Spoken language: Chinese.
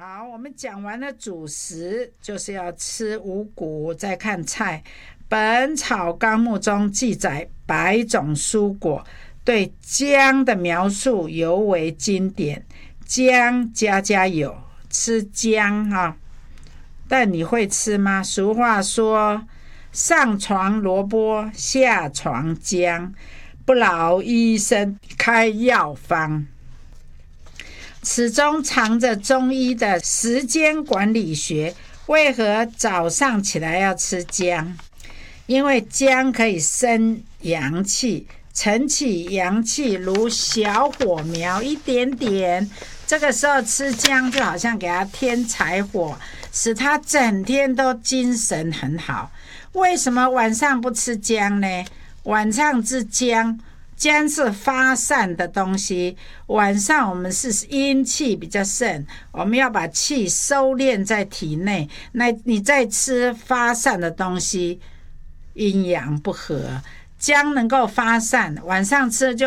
好，我们讲完了主食，就是要吃五谷，再看菜。本草纲目中记载100种蔬果，对姜的描述尤为经典。姜家家有，吃姜啊，但你会吃吗？俗话说，上床萝卜，下床姜，不劳医生开药方。此中藏着中医的时间管理学。为何早上起来要吃姜？因为姜可以生阳气，晨起阳气如小火苗一点点，这个时候吃姜就好像给它添柴火，使它整天都精神很好。为什么晚上不吃姜呢？晚上吃姜是发散的东西，晚上我们是阴气比较盛，我们要把气收敛在体内，那你再吃发散的东西，阴阳不和。姜能够发散，晚上吃就